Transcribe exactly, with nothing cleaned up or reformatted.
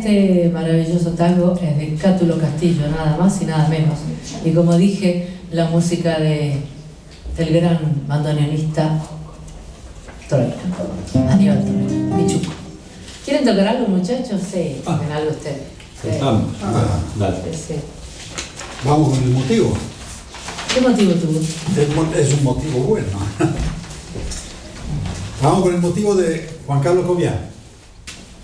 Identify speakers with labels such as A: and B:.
A: Este maravilloso tango es de Cátulo Castillo, nada más y nada menos. Y como dije, la música de, del gran bandoneonista Troilo, Aníbal Troilo, Michuco. ¿Quieren tocar algo, muchachos? Sí, toquen algo ustedes. Sí.
B: Vamos, ah, dale.
A: Sí.
C: Vamos con el motivo.
A: ¿Qué motivo tuvo?
C: Es un motivo bueno. Vamos con el motivo de Juan Carlos Cobián.